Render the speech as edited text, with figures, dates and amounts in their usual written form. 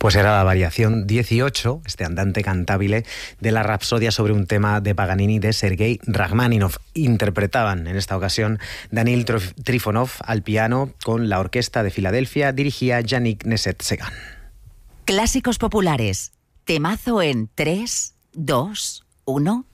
Pues era la variación 18, este andante cantabile de la Rapsodia sobre un tema de Paganini de Sergei Rachmaninoff. Interpretaban en esta ocasión Daniil Trifonov al piano con la Orquesta de Filadelfia, dirigía Yannick Nézet-Séguin. Clásicos populares. Temazo en 3, 2, 1...